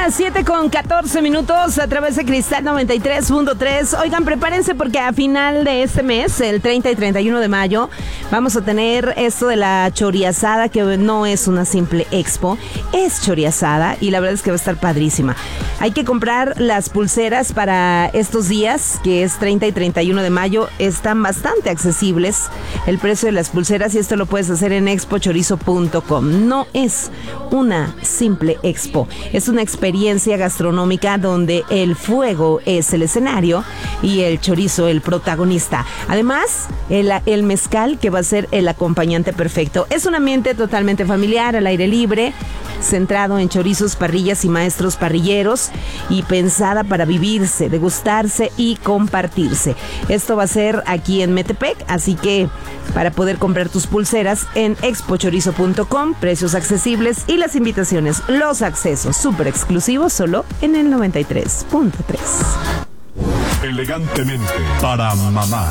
las 7:14 a través de Cristal 93.3. Oigan, prepárense porque a final de este mes, el 30 y 31 de mayo, vamos a tener esto de la choriazada, que no es una simple expo, es choriazada y la verdad es que va a estar padrísima. Hay que comprar las pulseras para estos días, que es 30 y 31 de mayo, están bastante accesibles el precio de las pulseras y esto lo puedes hacer en expochorizo.com. No es una simple expo, es una experiencia gastronómica donde el fuego es el escenario y el chorizo el protagonista. Además, el mezcal, que va a ser el acompañante perfecto. Es un ambiente totalmente familiar, al aire libre, centrado en chorizos, parrillas y maestros parrilleros, y pensada para vivirse, degustarse y compartirse. Esto va a ser aquí en Metepec, así que para poder comprar tus pulseras en expochorizo.com, precios accesibles y las invitaciones, los accesos súper exclusivos solo en el 93.3. Elegantemente para mamá.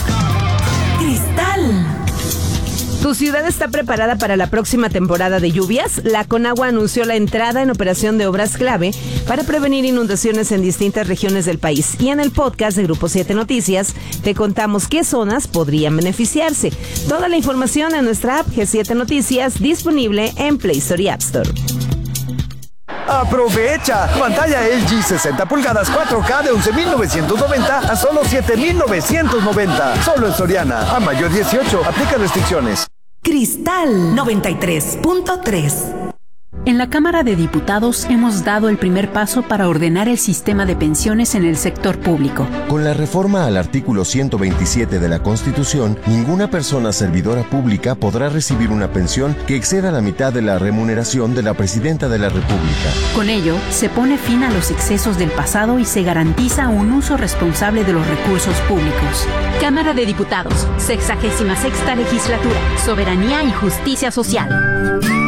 Cristal. ¿Tu ciudad está preparada para la próxima temporada de lluvias? La Conagua anunció la entrada en operación de obras clave para prevenir inundaciones en distintas regiones del país. Y en el podcast de Grupo 7 Noticias te contamos qué zonas podrían beneficiarse. Toda la información en nuestra app G7 Noticias, disponible en Play Store y App Store. ¡Aprovecha! Pantalla LG 60 pulgadas 4K de 11,990 a solo 7,990. Solo en Soriana. A mayo 18. Aplica restricciones. Cristal 93.3. En la Cámara de Diputados hemos dado el primer paso para ordenar el sistema de pensiones en el sector público. Con la reforma al artículo 127 de la Constitución, ninguna persona servidora pública podrá recibir una pensión que exceda la mitad de la remuneración de la Presidenta de la República. Con ello, se pone fin a los excesos del pasado y se garantiza un uso responsable de los recursos públicos. Cámara de Diputados, 66ª Legislatura, Soberanía y Justicia Social.